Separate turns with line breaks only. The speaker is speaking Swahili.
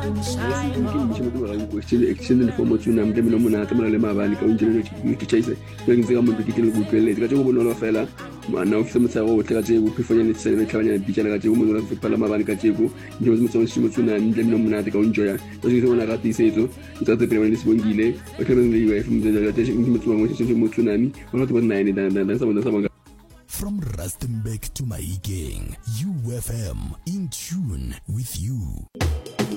extended for tsunami le mona tsamana le mabane ka unjele ke tshisa ke ngizeka mo ke le butlele ka tshego bonolo fela mana o fitse motsa go tla tshego phefanya le tsene tlhabanya bitjana ka tshego mo la fipala mabane ka tshego nje mo tsone shimo tsunami le mona ka unjoya o se bona ka tisetso tsa tse pele le sibongile o tlhela le UF mo tsa tshego mo tsunami o no tlo nine da sa
From Rustenburg to Mahikeng, UFM, in tune with you.